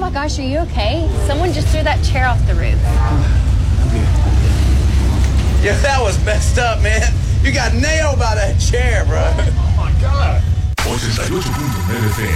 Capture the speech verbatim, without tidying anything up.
my gosh, are you okay? Someone just threw that chair off the roof. Yeah, that was messed up, man. You got nailed by that chair, bro. Oh my God. ochenta y ocho punto nueve F M.